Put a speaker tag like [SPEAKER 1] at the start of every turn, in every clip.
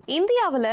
[SPEAKER 1] இந்தியாவில்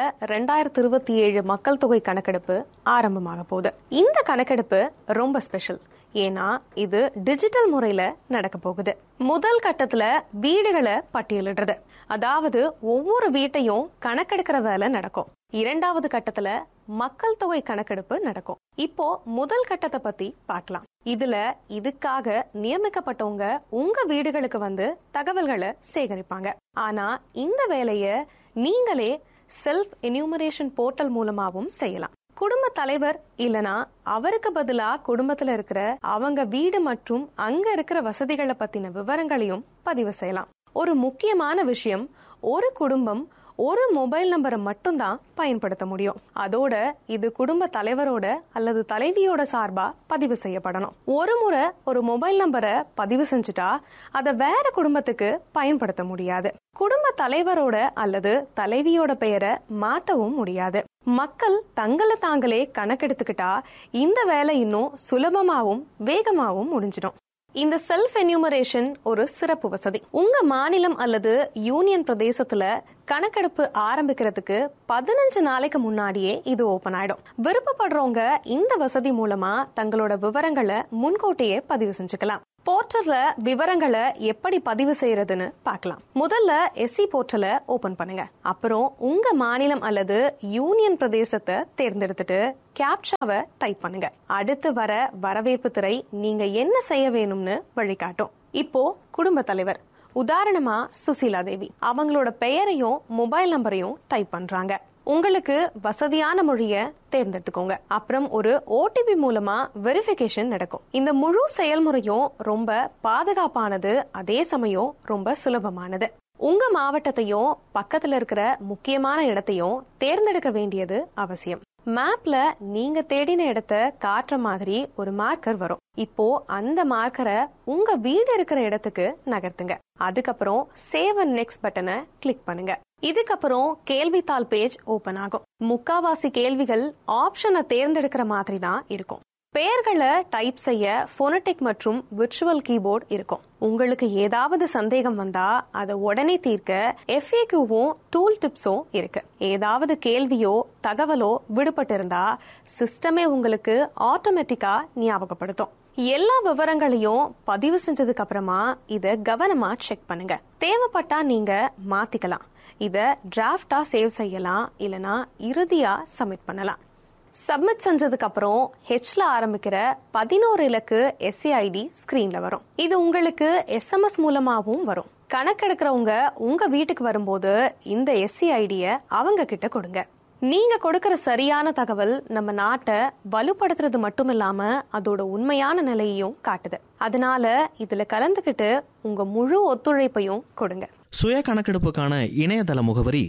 [SPEAKER 1] 2027 மக்கள் தொகை கணக்கெடுப்பு ஆரம்பமாக போகுது. இந்த கணக்கெடுப்பு ரொம்ப ஸ்பெஷல். ஏன்னா இது டிஜிட்டல் முறையில நடக்க போகுது. முதல் கட்டத்துல வீடுகளை பட்டியலிடுறது, அதாவது ஒவ்வொரு வீட்டையும் கணக்கெடுக்கிற வேலை நடக்கும். இரண்டாவது கட்டத்துல மக்கள் தொகை கணக்கெடுப்பு நடக்கும். இப்போ முதல் கட்டத்தை பத்தி பார்க்கலாம். இதுக்காக நியமிக்கப்பட்டவங்க உங்க வீடுகளுக்கு வந்து தகவல்களை சேகரிப்பாங்க. ஆனா இந்த வேலைய நீங்களே செல்ஃப் என்யூமரேஷன் போர்ட்டல் மூலமாவும் செய்யலாம். குடும்ப தலைவர் இல்லனா அவருக்கு பதிலா குடும்பத்துல இருக்கிற அவங்க வீடு மற்றும் அங்க இருக்கிற வசதிகளை பத்தின விவரங்களையும் பதிவு செய்யலாம். ஒரு முக்கியமான விஷயம், ஒரு குடும்பம் ஒரு மொபைல் நம்பரை மட்டும்தான் பயன்படுத்த முடியும். அதோட இது குடும்ப தலைவரோட அல்லது தலைவியோட சார்பா பதிவு செய்யப்படணும். ஒரு முறை ஒரு மொபைல் நம்பரை பதிவு செஞ்சுட்டா அதை வேற குடும்பத்துக்கு பயன்படுத்த முடியாது. குடும்ப தலைவரோட அல்லது தலைவியோட பெயரை மாத்தவும் முடியாது. மக்கள் தங்களை தாங்களே கணக்கெடுத்துக்கிட்டா இந்த வேலை இன்னும் சுலபமாவும் வேகமாவும் முடிஞ்சிடும். இந்த செல்ஃப் என்யூமரேஷன் ஒரு சிறப்பு வசதி. உங்க மாநிலம் அல்லது யூனியன் பிரதேசத்துல கணக்கெடுப்பு ஆரம்பிக்கிறதுக்கு 15 நாளைக்கு முன்னாடியே இது ஓபன் ஆயிடும். விருப்பப்படுறவங்க இந்த வசதி மூலமா தங்களோட விவரங்களை முன்கூட்டியே பதிவு செஞ்சுக்கலாம். போர்ட்டல்ல விவரங்களை எப்படி பதிவு செய்யறதுன்னு பார்க்கலாம். முதல்ல எஸ்சி போர்ட்டலை ஓபன் பண்ணுங்க. அப்புறம் உங்க மாநிலம் அல்லது யூனியன் பிரதேசத்தை தேர்ந்தெடுத்துட்டு கேப்சாவை டைப் பண்ணுங்க. அடுத்து வர வரவேற்பு திரை நீங்க என்ன செய்ய வேணும்னு வழிகாட்டும். இப்போ குடும்ப தலைவர், உதாரணமா சுசீலா தேவி, அவங்களோட பெயரையும் மொபைல் நம்பரையும் டைப் பண்றாங்க. உங்களுக்கு வசதியான மொழிய தேர்ந்தெடுத்துக்கோங்க. அப்புறம் ஒரு ஓடிபி மூலமா வெரிஃபிகேஷன் நடக்கும். இந்த முழு செயல்முறையும் ரொம்ப பாதுகாப்பானது, அதே சமயம் ரொம்ப சுலபமானது. உங்க மாவட்டத்தையும் பக்கத்துல இருக்கிற முக்கியமான இடத்தையும் தேர்ந்தெடுக்க வேண்டியது அவசியம். மேப்ல நீங்க தேடின இடத்த காட்டுற மாதிரி ஒரு மார்க்கர் வரும். இப்போ அந்த மார்க்கரை உங்க வீடு இருக்கிற இடத்துக்கு நகர்த்துங்க. அதுக்கப்புறம் சேவ் அண்ட் நெக்ஸ்ட் பட்டனை கிளிக் பண்ணுங்க. இதுக்கப்புறம் கேள்வித்தாள் பேஜ் ஓபன் ஆகும். முக்காவாசி கேள்விகள் ஆப்ஷனை தேர்ந்தெடுக்கிற மாதிரி தான் இருக்கும். பெயர்களை டைப் செய்ய போனடிக் மற்றும் விர்ச்சுவல் கீபோர்டு இருக்கும். உங்களுக்கு ஏதாவது சந்தேகம் வந்தா அதை உடனே தீர்க்க FAQவும் டூல் டிப்ஸும் இருக்கு. ஏதாவது கேள்வியோ தகவலோ விடுபட்டு இருந்தா சிஸ்டமே உங்களுக்கு ஆட்டோமேட்டிக்கா ஞாபகப்படுத்தும். எல்லா விவரங்களையும் பதிவு செஞ்சதுக்கு அப்புறமா இத கவனமா செக் பண்ணுங்க. தேவைப்பட்டா நீங்க மாத்திக்கலாம். இத டிராஃப்டா சேவ் செய்யலாம், இல்லனா இறுதியா சப்மிட் பண்ணலாம். சப்மிட் செஞ்சதுக்கு அப்புறம் ஹெச்ல ஆரம்பிக்கிற 11 இலக்கு SCID ஸ்கிரீன்ல வரும். இது உங்களுக்கு SMS மூலமாவும் வரும். கணக்கெடுக்கிறவங்க உங்க வீட்டுக்கு வரும்போது இந்த SCIDய அவங்க கிட்ட கொடுங்க. நீங்க கொடுக்கிற சரியான தகவல் நம்ம நாட்டை வலுப்படுத்துறது மட்டும் இல்லாம அதோட உண்மையான நிலையையும் காட்டுது. அதனால இதுல கலந்துகிட்டு உங்க முழு ஒத்துழைப்பையும் கொடுங்க.
[SPEAKER 2] சுய கணக்கெடுப்புக்கான இணையதள முகவரி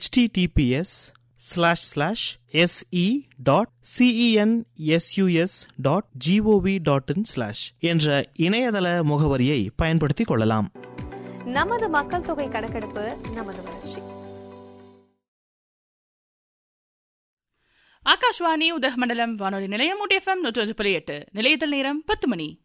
[SPEAKER 2] https://se.census.gov.in/ என்ற இணையதள முகவரியை பயன்படுத்திக் கொள்ளலாம்.
[SPEAKER 1] நமது மக்கள் தொகை கணக்கெடுப்பு, நமது வளர்ச்சி.
[SPEAKER 3] ஆகாஷ்வாணி உதகமண்டலம் வானொலி நிலையம் FM 101.8. நிலையத்தில் நேரம் 10 மணி.